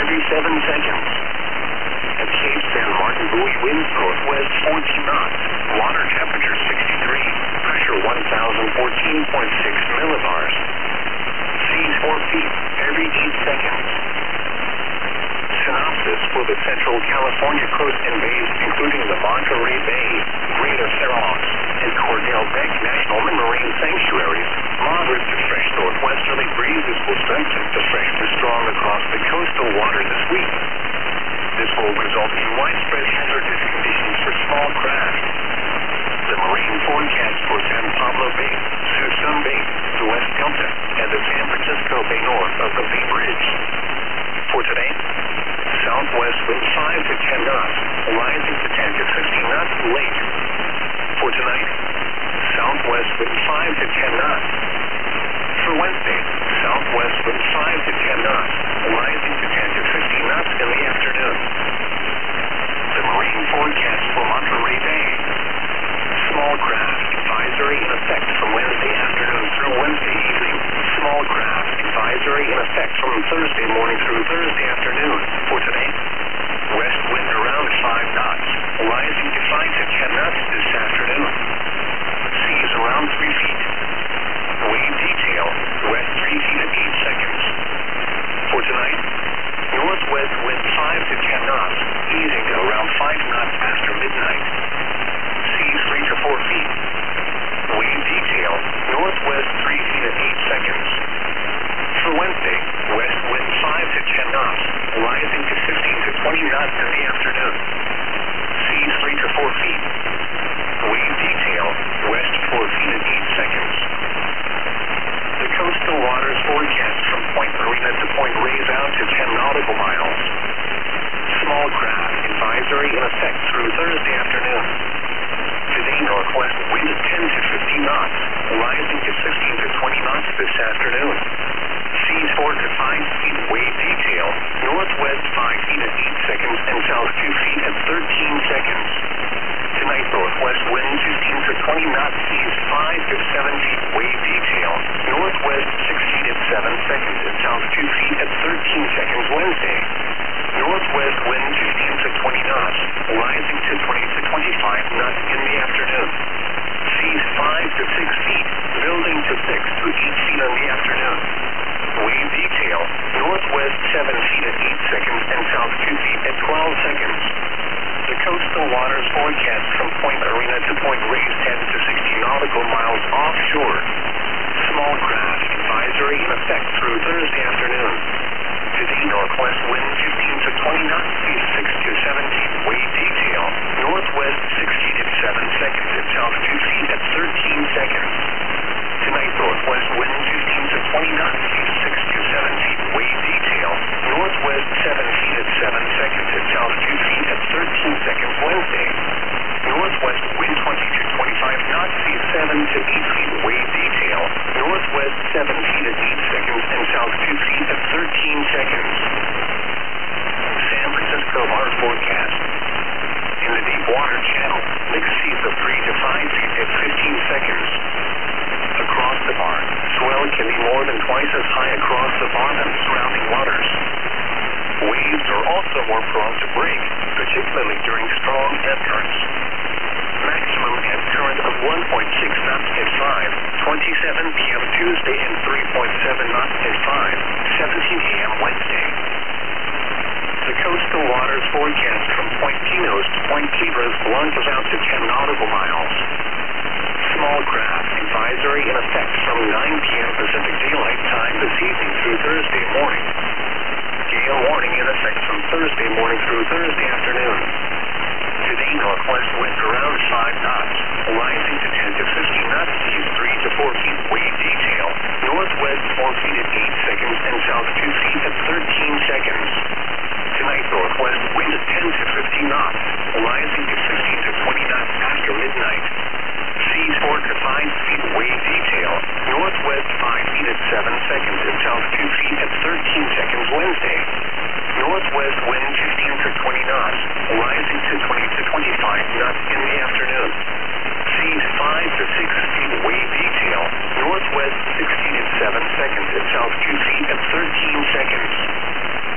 37 seconds. At Cape San Martin, buoy winds northwest 14 knots. Water temperature 63. Pressure 1,014.6 millibars. Seas 4 feet every 8 seconds. Synopsis for the Central California coast and bays, including the Monterey Bay, Greater Cerros, and Cordell Beck National Marine Sanctuaries. Moderate to fresh northwesterly breezes will strengthen to fresh to strong across the coastal water this week. This will result in widespread hazardous conditions for small craft. The marine forecast for San Pablo Bay, Suisun Bay, the West Delta, and the San Francisco Bay north of the Bay Bridge. For today, southwest wind 5 to 10 knots, rising to 10 to 15 knots late. For tonight, southwest wind 5 to 10 knots. For Wednesday, southwest wind 5 to 10 knots, rising to 10 to 15 knots in the afternoon. The marine forecast for Monterey Bay. Small craft advisory in effect from Wednesday afternoon through Wednesday evening. Small craft advisory in effect from Thursday morning through Thursday afternoon. For today, west wind around 5 knots, rising to 5 to 10 knots this afternoon. Seas around 3 feet. Wave detail, west 3 feet at 8 seconds. For tonight, northwest wind 5 to 10 knots, easing to around 5 knots after midnight. Seas 3 to 4 feet. Wave detail, northwest 3 feet at 8 seconds. For Wednesday, west wind 5 to 10 knots, rising to 15 to 20 knots in the afternoon. Seas 3 to 4 feet. Wave detail, west 4 feet at 8 seconds. The coastal waters forecast from Point Marina to Point Reyes out to 10 nautical miles. Small craft advisory in effect through Thursday afternoon. Today, northwest wind 10 to 15 knots, rising to 15 to 20 knots this afternoon. Seas 4 to 5 feet, wave detail, northwest 5 feet at 8 seconds and south 2 feet at 13 seconds. Tonight, northwest wind 15 to 20 knots, seas 5 to 7 feet, wave detail, northwest 6 feet at 7 seconds and south 2 feet at 13 seconds Wednesday. Northwest wind 15 to 20 knots, rising to 20 to 25 knots in the afternoon. Seas 5 to 6 feet, building to 6 to 8 feet in the afternoon. Wave detail, northwest 7 feet at 8 seconds and south 2 feet at 12 seconds. The coastal waters forecast from Point Marina to Point Reyes 10 to 60 nautical miles offshore. Small craft advisory in effect through Thursday afternoon. Today, northwest wind 15 to 20 knots, seas 6 to 7 feet, wave detail, northwest 6 feet at 7 seconds and south 2 feet at 13 seconds. Tonight, northwest wind 15 to 20 knots, seas 6 to 7 feet, wave detail, northwest 7 feet at 7 seconds and south 2 feet at 13 seconds Wednesday. Northwest wind 20 to 25 knots, seas 7 to 8 feet, wave detail, northwest 7 feet at 8 seconds and south 2 feet at 13 seconds. San Francisco harbor forecast. In the deep water channel, mixed seas of 3 to 5 feet at 15 seconds. Across the bar, swell can be more than twice as high across the bar than surrounding waters. Waves are also more prone to break, particularly during strong ebb currents. Maximum ebb current of 1.6 knots at 5:27 p.m. Tuesday and 3.7 knots at 5:17 a.m. Wednesday. The coastal waters forecast from Point Pinos to Point Cabras launches out to 10 nautical miles. Small craft advisory in effect from 9 p.m. Pacific Daylight Time this evening through Thursday morning.